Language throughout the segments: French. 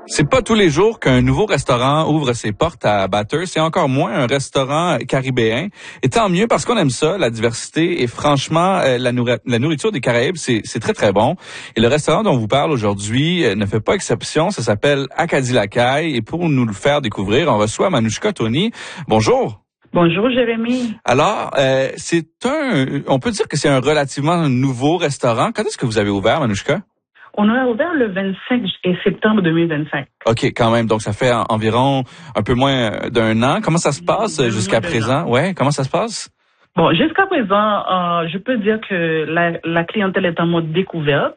C'est pas tous les jours qu'un nouveau restaurant ouvre ses portes à Bathurst, et encore moins un restaurant caribéen. Et tant mieux parce qu'on aime ça, la diversité, et franchement, la nourriture des Caraïbes, c'est très, très bon. Et le restaurant dont on vous parle aujourd'hui ne fait pas exception. Ça s'appelle Acadie La Caille. Et pour nous le faire découvrir, on reçoit Manouchka Tony. Bonjour. Bonjour, Jérémy. Alors, on peut dire que c'est un relativement nouveau restaurant. Quand est-ce que vous avez ouvert, Manouchka? On a ouvert le 25 septembre 2025. OK, quand même. Donc, ça fait environ un peu moins d'un an. Comment ça se passe jusqu'à présent? Ouais, comment ça se passe? Bon, jusqu'à présent, je peux dire que la clientèle est en mode découverte.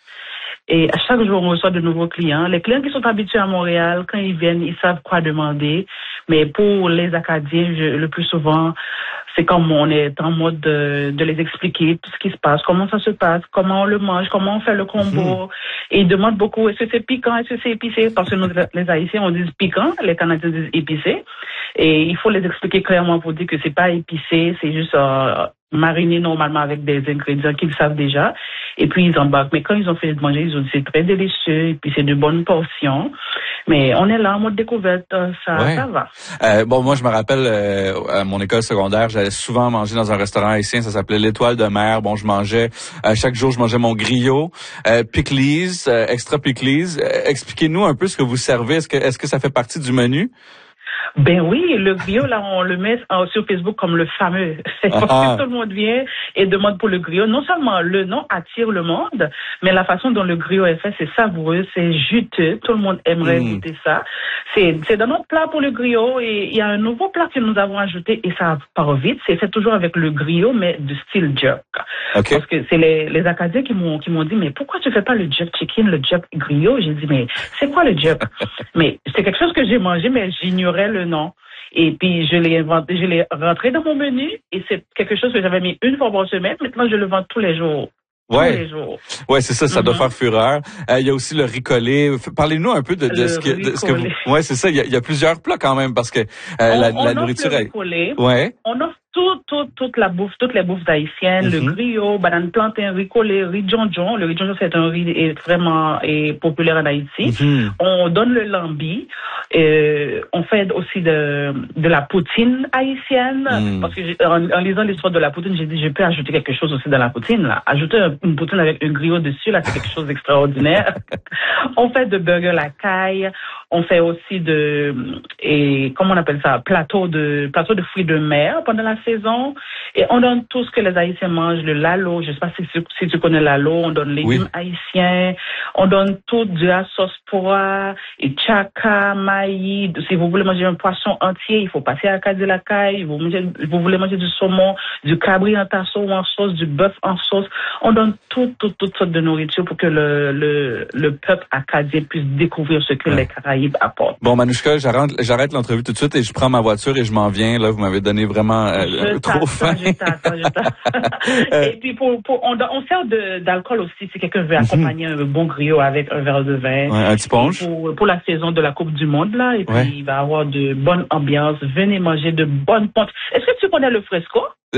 Et à chaque jour, on reçoit de nouveaux clients. Les clients qui sont habitués à Montréal, quand ils viennent, ils savent quoi demander. Mais pour les Acadiens, le plus souvent, c'est comme on est en mode de les expliquer tout ce qui se passe, comment ça se passe, comment on le mange, comment on fait le combo. Et ils demandent beaucoup, est-ce que c'est piquant, est-ce que c'est épicé? Parce que nous, les Haïtiens, on dit piquant, les Canadiens disent épicé. Et il faut les expliquer clairement pour dire que c'est pas épicé, c'est juste mariné normalement avec des ingrédients qu'ils savent déjà. Et puis ils embarquent. Mais quand ils ont fait de manger, ils ont dit c'est très délicieux et puis c'est de bonnes portions. Mais on est là en mode découverte, ça va. Bon, moi je me rappelle à mon école secondaire, j'allais souvent manger dans un restaurant haïtien, ça s'appelait l'Étoile de Mer. Bon, je mangeais chaque jour, je mangeais mon griot, pickles, extra pickles. Expliquez-nous un peu ce que vous servez. Est-ce que ça fait partie du menu? Ben oui, le griot, là, on le met sur Facebook comme le fameux. Parce que tout le monde vient et demande pour le griot. Non seulement le nom attire le monde, mais la façon dont le griot est fait, c'est savoureux, c'est juteux. Tout le monde aimerait goûter ça. C'est dans notre plat pour le griot. Et il y a un nouveau plat que nous avons ajouté et ça part vite. C'est fait toujours avec le griot, mais du style jerk. Okay. Parce que c'est les Acadiens qui m'ont dit, mais pourquoi tu fais pas le jerk chicken, le jerk griot? J'ai dit, mais c'est quoi le jerk? Mais c'est quelque chose que j'ai mangé, mais j'ignorais le nom. Et puis, je l'ai rentré dans mon menu et c'est quelque chose que j'avais mis une fois par semaine. Maintenant, je le vends tous les jours. Ouais, c'est ça, ça doit faire fureur. Il y a aussi le riz collé. Parlez-nous un peu de ce que vous... Ouais, c'est ça, il y a plusieurs plats quand même parce que la nourriture est... Ouais. On offre toute la bouffe, toutes les bouffes haïtiennes, le griot, banane plantain, riz collé, riz djonjon. Le riz djonjon, c'est un riz vraiment populaire en Haïti. On donne le lambi. On fait aussi de la poutine haïtienne. Parce que en lisant l'histoire de la poutine, j'ai dit, je peux ajouter quelque chose aussi dans la poutine, là. Ajouter une poutine avec un griot dessus, là, c'est quelque chose d'extraordinaire. On fait de burger la caille. On fait aussi comment on appelle ça, plateau de fruits de mer pendant la saison. Et on donne tout ce que les Haïtiens mangent, le lalo, je sais pas si tu connais lalo, on donne légumes haïtiens, on donne tout de la sauce pois, et tchaka, maïs. Si vous voulez manger un poisson entier, il faut passer à Acadie La Caille. Vous voulez manger du saumon, du cabri en tasso ou en sauce, du bœuf en sauce. On donne toutes sortes de nourriture pour que le peuple acadien puisse découvrir ce que les Caraïbes apportent. Bon, Manouchka, j'arrête l'entrevue tout de suite et je prends ma voiture et je m'en viens. Là, vous m'avez donné vraiment trop faim. Je t'attends. Et puis on sert d'alcool aussi si quelqu'un veut accompagner un bon griot avec un verre de vin. Ouais, un petit punch. Pour la saison de la Coupe du Monde là, et puis il va y avoir de bonnes ambiances. Venez manger de bonnes punch. Est-ce que tu connais le fresco?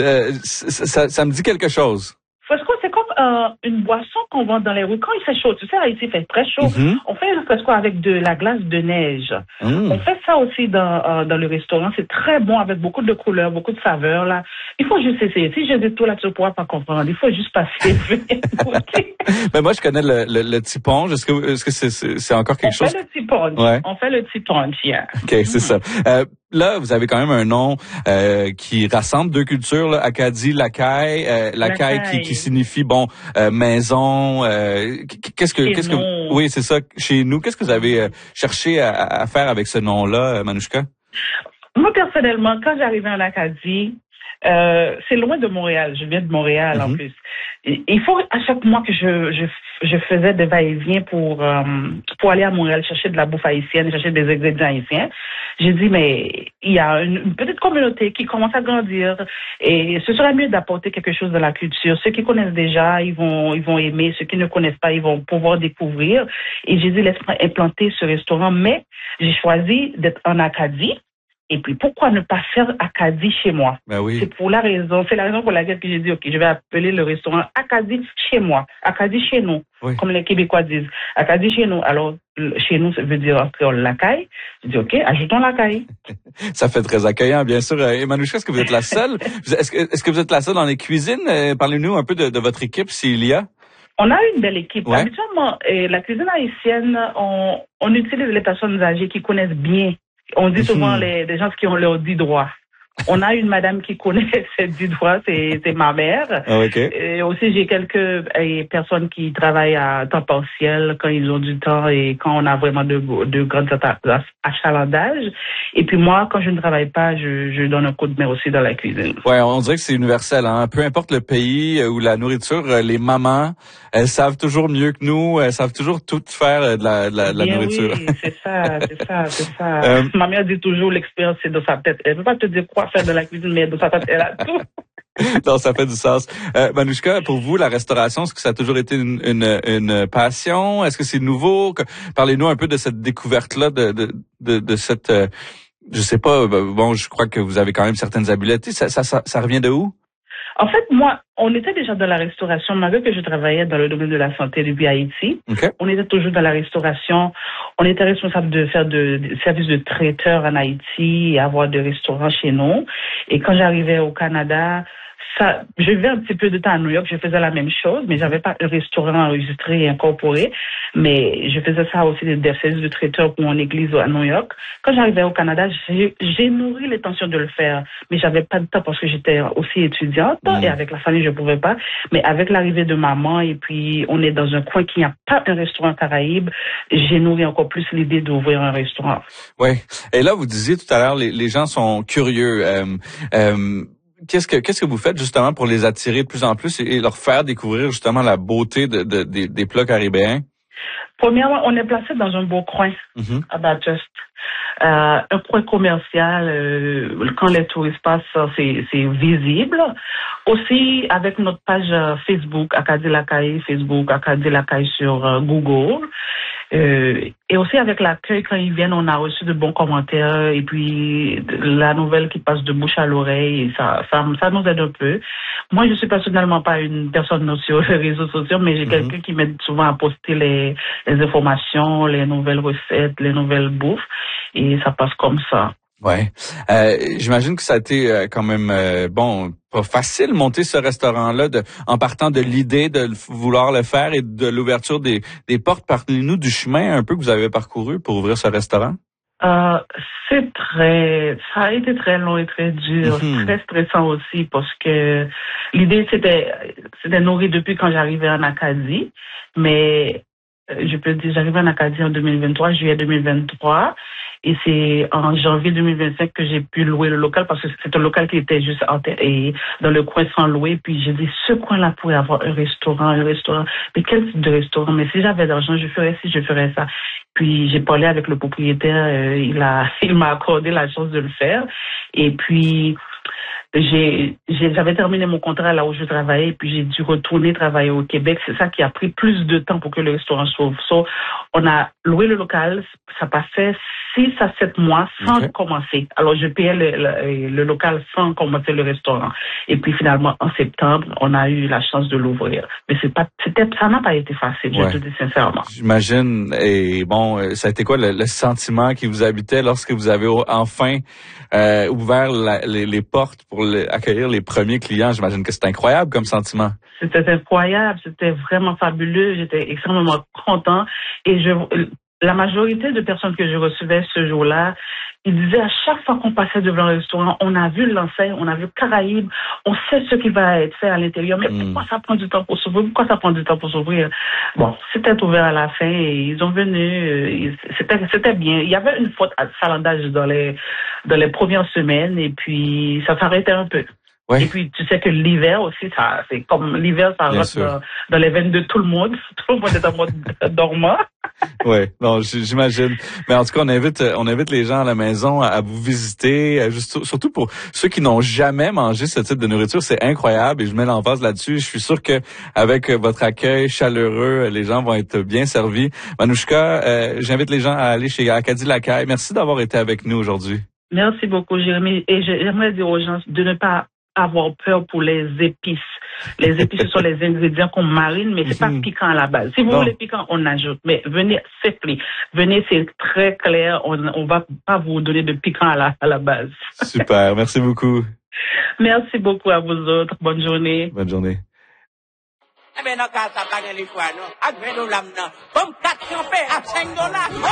Ça me dit quelque chose. Fresco, c'est comme une boisson qu'on vend dans les rues quand il fait chaud. Tu sais, Haïti fait très chaud. On fait le fresco avec de la glace de neige. On fait ça aussi dans le restaurant. C'est très bon avec beaucoup de couleurs, beaucoup de saveurs là. Il faut juste essayer. Si je dis tout là, tu ne pourras pas comprendre. Il faut juste passer. Mais moi, je connais le petit punch. Est-ce que c'est encore quelque chose? On fait le petit punch. Ouais. On fait le petit punch, yeah. OK, c'est ça. Là, vous avez quand même un nom qui rassemble deux cultures, là, Acadie La Caille, La Caille qui signifie maison. Qu'est-ce que oui, c'est ça chez nous. Qu'est-ce que vous avez cherché à faire avec ce nom-là, Manouchka? Moi personnellement, quand j'arrivais en Acadie, c'est loin de Montréal. Je viens de Montréal en plus. Il faut à chaque mois que je faisais des va-et-vient pour aller à Montréal chercher de la bouffe haïtienne, chercher des ingrédients haïtiens. J'ai dit mais il y a une petite communauté qui commence à grandir et ce serait mieux d'apporter quelque chose de la culture. Ceux qui connaissent déjà, ils vont aimer. Ceux qui ne connaissent pas, ils vont pouvoir découvrir. Et j'ai dit laisse-moi implanter ce restaurant, mais j'ai choisi d'être en Acadie. Et puis, pourquoi ne pas faire Acadie chez moi? Ben oui. C'est la raison pour laquelle j'ai dit, OK, je vais appeler le restaurant Acadie chez moi. Acadie chez nous. Oui. Comme les Québécois disent. Acadie chez nous. Alors, chez nous, ça veut dire en créole la caille. Je dis, OK, ajoutons la caille. Ça fait très accueillant, bien sûr. Manouchka, est-ce que vous êtes la seule? Est-ce que vous êtes la seule dans les cuisines? Parlez-nous un peu de votre équipe, s'il y a. On a une belle équipe. Ouais. Habituellement, la cuisine haïtienne, on utilise les personnes âgées qui connaissent bien. On dit souvent des gens qui ont leurs 10 droits. On a une madame qui connaît ses 10 droits, c'est ma mère. Oh, okay. Et aussi, j'ai quelques personnes qui travaillent à temps partiel quand ils ont du temps et quand on a vraiment de grands achalandages. Et puis moi, quand je ne travaille pas, je donne un coup de main aussi dans la cuisine. Ouais, on dirait que c'est universel, hein. Peu importe le pays ou la nourriture, les mamans, elles savent toujours mieux que nous, elles savent toujours tout faire de la nourriture. Oui, c'est ça. Ma mère dit toujours l'expérience c'est dans sa tête. Elle peut pas te dire quoi faire de la cuisine, mais dans sa tête, elle a tout. Non, ça fait du sens. Manouchka, pour vous, la restauration, est-ce que ça a toujours été une passion? Est-ce que c'est nouveau? Parlez-nous un peu de cette découverte-là, de cette, je sais pas, bon, je crois que vous avez quand même certaines habiletés. Ça revient de où? En fait, moi, on était déjà dans la restauration, malgré que je travaillais dans le domaine de la santé depuis Haïti. Okay. On était toujours dans la restauration. On était responsable de faire de services de traiteur en Haïti et avoir des restaurants chez nous. Et quand j'arrivais au Canada, je vivais un petit peu de temps à New York, je faisais la même chose, mais j'avais pas un restaurant enregistré et incorporé, mais je faisais ça aussi des services de traiteur pour mon église à New York. Quand j'arrivais au Canada, j'ai nourri l'intention de le faire, mais j'avais pas de temps parce que j'étais aussi étudiante et avec la famille je pouvais pas, mais avec l'arrivée de maman et puis on est dans un coin qui n'a pas un restaurant Caraïbe, j'ai nourri encore plus l'idée d'ouvrir un restaurant. Oui. Et là, vous disiez tout à l'heure, les gens sont curieux. Qu'est-ce que vous faites justement pour les attirer de plus en plus et leur faire découvrir justement la beauté des plats caribéens? Premièrement, on est placé dans un beau coin à Bathurst. Un coin commercial, quand les touristes passent, c'est visible. Aussi, avec notre page Facebook, Acadie Lacaille, Facebook, Acadie Lacaille sur Google. Et aussi avec l'accueil, quand ils viennent, on a reçu de bons commentaires et puis la nouvelle qui passe de bouche à l'oreille, ça nous aide un peu. Moi, je suis personnellement pas une personne sur les réseaux sociaux, mais j'ai quelqu'un qui m'aide souvent à poster les informations, les nouvelles recettes, les nouvelles bouffes, et ça passe comme ça. Ouais. J'imagine que ça a été quand même pas facile monter ce restaurant-là en partant de l'idée de vouloir le faire et de l'ouverture des portes. Parlez-nous du chemin un peu que vous avez parcouru pour ouvrir ce restaurant. Ça a été très long et très dur, très stressant aussi parce que l'idée c'était nourrir depuis quand j'arrivais en Acadie, mais je peux dire j'arrivais en Acadie en 2023, juillet 2023. Et c'est en janvier 2025 que j'ai pu louer le local parce que c'est un local qui était juste dans le coin sans louer. Puis j'ai dit, ce coin-là pourrait avoir un restaurant. Mais quel type de restaurant? Mais si j'avais d'argent, je ferais ça. Puis j'ai parlé avec le propriétaire, il m'a accordé la chance de le faire. Et puis j'avais terminé mon contrat là où je travaillais, puis j'ai dû retourner travailler au Québec. C'est ça qui a pris plus de temps pour que le restaurant s'ouvre. On a loué le local, ça passait 6 à 7 mois sans commencer. Alors je payais le local sans commencer le restaurant. Et puis finalement en septembre, on a eu la chance de l'ouvrir. Mais ça n'a pas été facile, je te dis sincèrement. J'imagine. Et bon, ça a été quoi le sentiment qui vous habitait lorsque vous avez enfin ouvert les portes pour accueillir les premiers clients? J'imagine que c'est incroyable comme sentiment. C'était incroyable, c'était vraiment fabuleux. J'étais extrêmement content. Et la majorité de personnes que je recevais ce jour-là, ils disaient à chaque fois qu'on passait devant le restaurant, on a vu l'enseigne, on a vu Caraïbe, on sait ce qui va être fait à l'intérieur, mais pourquoi ça prend du temps pour s'ouvrir? Bon, c'était ouvert à la fin et ils ont venu, c'était bien. Il y avait une faute à salandage dans les premières semaines et puis ça s'arrêtait un peu. Ouais. Et puis, tu sais que l'hiver aussi, c'est comme l'hiver, ça rentre dans les veines de tout le monde. Tout le monde est en mode dormant. Oui, non, j'imagine. Mais en tout cas, on invite les gens à la maison à vous visiter, surtout pour ceux qui n'ont jamais mangé ce type de nourriture. C'est incroyable et je mets l'emphase là-dessus. Je suis sûr que avec votre accueil chaleureux, les gens vont être bien servis. Manouchka, j'invite les gens à aller chez Acadie Lacaille. Merci d'avoir été avec nous aujourd'hui. Merci beaucoup, Jérémy. Et j'aimerais dire aux gens de ne pas avoir peur pour les épices. Les épices, ce sont les ingrédients qu'on marine, mais c'est pas piquant à la base. Si vous voulez piquant, on ajoute. Mais venez, c'est pris. Venez, c'est très clair. On va pas vous donner de piquant à la base. Super. Merci beaucoup. Merci beaucoup à vous autres. Bonne journée. Bonne journée. Eh bien, dans le cas, ça pas les fois, non? Avec $20, non? Comme 4 à $5.